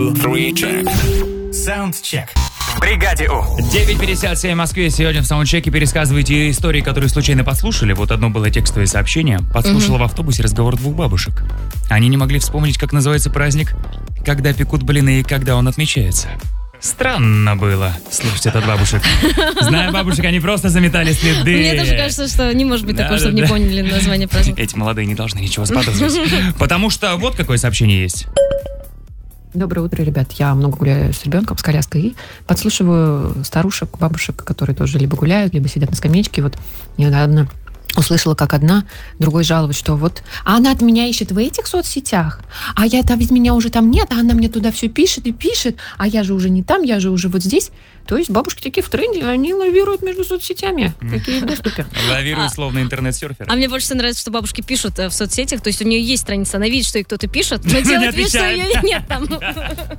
Саундчек. В бригаде У. 9:57 в Москве. Сегодня в саундчеке пересказываете истории, которые случайно послушали. Вот одно было текстовое сообщение. Подслушала в автобусе разговор двух бабушек. Они не могли вспомнить, как называется праздник, когда пекут блины и когда он отмечается. Странно было слушать от бабушек. Знаю бабушек, они просто заметали следы. Мне тоже кажется, что не может быть такого, чтобы не поняли название праздника. Эти молодые не должны ничего сподозрить. Потому что вот какое сообщение есть. Доброе утро, ребят. Я много гуляю с ребенком, с коляской, и подслушиваю старушек, бабушек, которые тоже либо гуляют, либо сидят на скамеечке. Вот недавно услышала, как одна другой жаловалась, что вот она от меня ищет в этих соцсетях, а я-то ведь меня уже там нет, а она мне туда все пишет и пишет, а я же уже не там, я же уже вот здесь. То есть бабушки такие в тренде, они лавируют между соцсетями, такие в доступе. Лавируют словно интернет-серфер. А мне больше всего нравится, что бабушки пишут в соцсетях, то есть у нее есть страница, она видит, что ей кто-то пишет, но делает вид, что ее нет там.